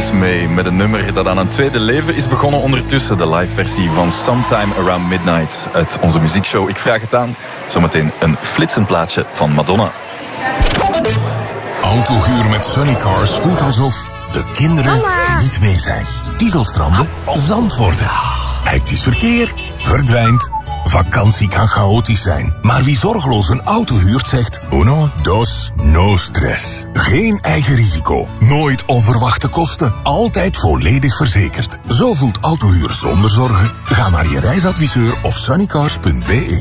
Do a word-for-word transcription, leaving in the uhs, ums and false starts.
Alice May met een nummer dat aan een tweede leven is begonnen ondertussen. De live versie van Sometime Around Midnight uit onze muziekshow. Ik vraag het aan. Zometeen een flitsend plaatje van Madonna. Autohuur met Sunnycars voelt alsof de kinderen Mama. niet mee zijn. Dieselstranden, zand worden. Hectisch verkeer, verdwijnt. Vakantie kan chaotisch zijn, maar wie zorgeloos een auto huurt zegt uno, dos, no stress. Geen eigen risico, nooit onverwachte kosten, altijd volledig verzekerd. Zo voelt autohuur zonder zorgen. Ga naar je reisadviseur of sunnycars punt be.